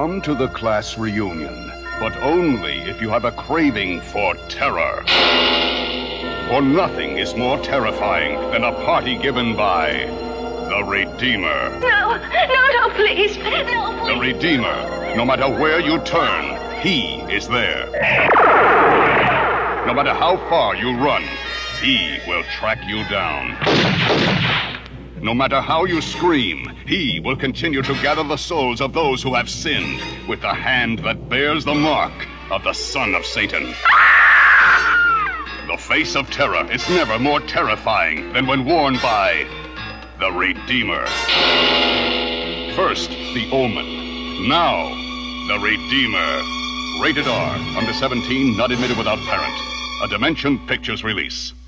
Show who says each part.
Speaker 1: Come to the class reunion, but only if you have a craving for terror. For nothing is more terrifying than a party given by the Redeemer.
Speaker 2: No, please. No, please.
Speaker 1: The Redeemer. No matter where you turn, he is there. No matter how far you run, he will track you down. No matter how you scream, he will continue to gather the souls of those who have sinned with the hand that bears the mark of the Son of Satan. The face of terror is never more terrifying than when worn by the Redeemer. First, the Omen. Now, the Redeemer. Rated R. Under 17, not admitted without parent. A Dimension Pictures release.